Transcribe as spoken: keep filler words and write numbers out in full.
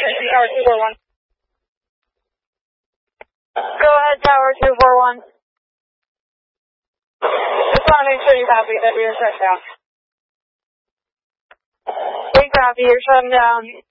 Tower two four one. Go ahead, Tower two four one. Just want to make sure you copy that we are shut down. We copy, you're shutting down.